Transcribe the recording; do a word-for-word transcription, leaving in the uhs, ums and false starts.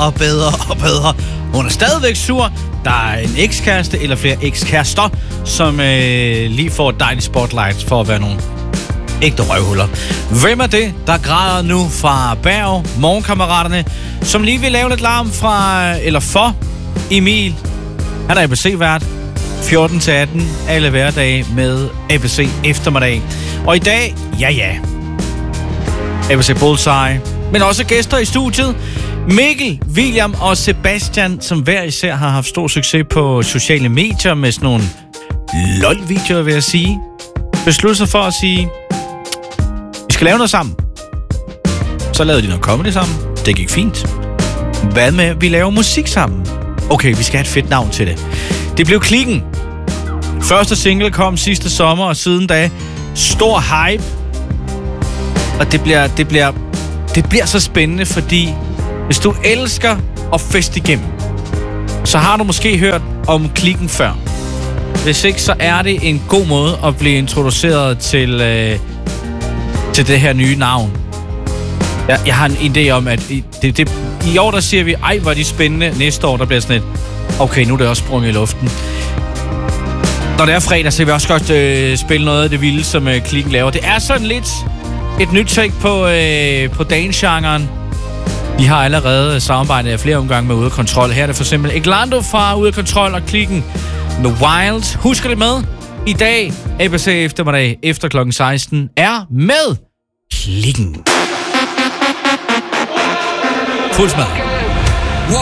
og bedre og bedre. Hun er stadigvæk sur. Der er en ekskæreste eller flere ekskærester, som øh, lige får et dejligt spotlight for at være nogle ægte røvhuller. Hvem er det, der græder nu fra Berg, morgenkammeraterne, som lige vil lave lidt larm fra, eller for Emil? Han er A B C-vært fjorten til atten alle hverdage med A B C eftermiddag. Og i dag, ja ja, A B C Bullseye, men også gæster i studiet. Mikkel, William og Sebastian, som hver især har haft stor succes på sociale medier med sådan nogle lol-videoer, vil jeg sige. Besluttede sig for at sige, vi skal lave noget sammen. Så lavede de noget comedy sammen. Det gik fint. Hvad med, at vi laver musik sammen? Okay, vi skal have et fedt navn til det. Det blev Klikken. Første single kom sidste sommer, og siden da stor hype. Og det bliver, det bliver, det bliver så spændende, fordi hvis du elsker at feste igennem, så har du måske hørt om Klikken før. Hvis ikke, så er det en god måde at blive introduceret til, øh, til det her nye navn. Jeg, jeg har en idé om, at i, det, det, i år der siger vi, ej, hvor er de spændende. Næste år der bliver sådan et, okay, nu er det også sprunget i luften. Når det er fredag, så vil vi også godt øh, spille noget af det vilde, som øh, Klikken laver. Det er sådan lidt et nyt take på, øh, på dance-genren. Vi har allerede samarbejdet af flere omgange med Ude af Kontrol. Her er det for eksempel Eglando fra Ude af Kontrol og Klikken med Wild. Husk det med. I dag, A B C eftermiddag efter klokken seksten, er med Klikken. Fuld smad.